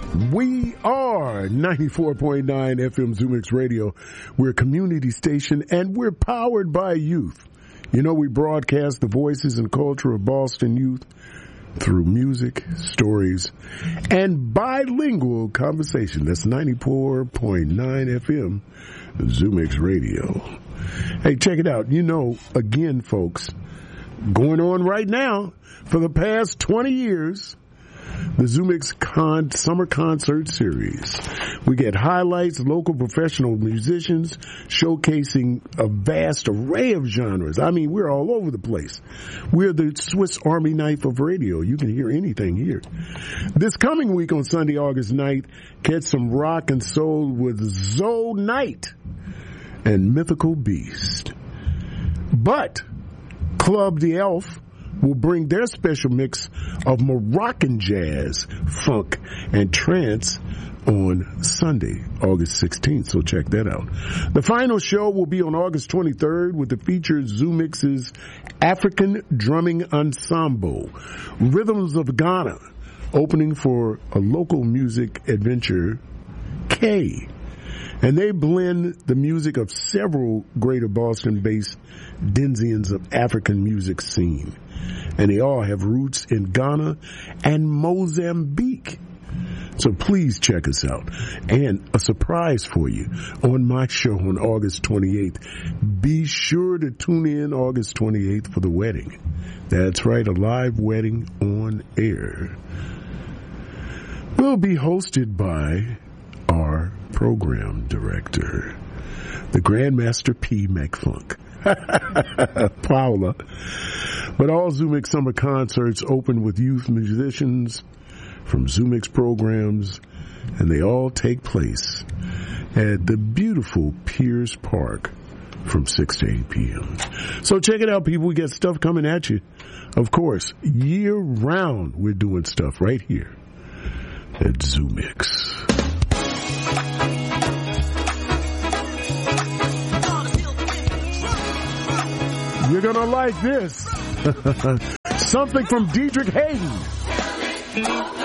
We are 94.9 FM ZooMix Radio. We're a community station and we're powered by youth. You know, we broadcast the voices and culture of Boston youth through music, stories, and bilingual conversation. That's 94.9 FM ZooMix Radio. Hey, check it out. You know, again, folks, going on right now for the past 20 years, the ZooMix Summer Concert Series. We get highlights, local professional musicians showcasing a vast array of genres. I mean, we're all over the place. We're the Swiss Army knife of radio. You can hear anything here. This coming week on Sunday, August 9th, catch some rock and soul with Zoe Knight and Mythical Beast. But Club the Elf will bring their special mix of Moroccan jazz, funk, and trance on Sunday, August 16th, so check that out. The final show will be on August 23rd with the featured ZooMix's African Drumming Ensemble, Rhythms of Ghana, opening for a local music adventure, K. And they blend the music of several greater Boston-based denizens of African music scene. And they all have roots in Ghana and Mozambique. So please check us out. And a surprise for you on my show on August 28th. Be sure to tune in August 28th for the wedding. That's right, a live wedding on air. We'll be hosted by our program director, the Grandmaster P. McFunk. Paula. But all ZooMix summer concerts open with youth musicians from ZooMix programs, and they all take place at the beautiful Piers Park from 6 to 8 p.m. So check it out, people. We got stuff coming at you. Of course, year-round, we're doing stuff right here at ZooMix. You're going to like this. Something from Dietrich Haden.